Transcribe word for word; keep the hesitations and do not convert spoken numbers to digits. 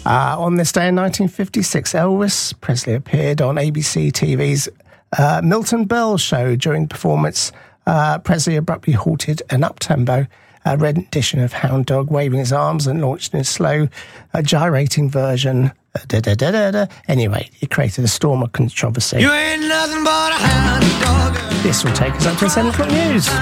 Uh, on this day in nineteen fifty-six, Elvis Presley appeared on A B C T V's uh, Milton Berle show. During the performance, uh, Presley abruptly halted an up-tempo uh, rendition of Hound Dog, waving his arms and launched in a slow, uh, gyrating version. Uh, da, da, da, da, da. Anyway, it created a storm of controversy. You ain't nothing but a hound dog. This will take us up to the seven o'clock news.